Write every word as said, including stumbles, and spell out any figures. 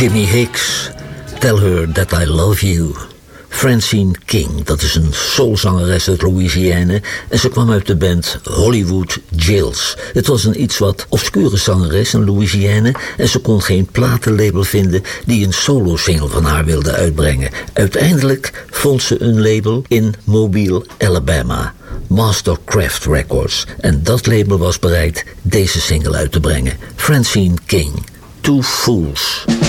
Jimmy Hicks, Tell Her That I Love You. Francine King, dat is een soulzangeres uit Louisiana en ze kwam uit de band Hollywood Jills. Het was een iets wat obscure zangeres in Louisiana en ze kon geen platenlabel vinden die een solo-single van haar wilde uitbrengen. Uiteindelijk vond ze een label in Mobile, Alabama, Mastercraft Records, en dat label was bereid deze single uit te brengen. Francine King, Two Fools.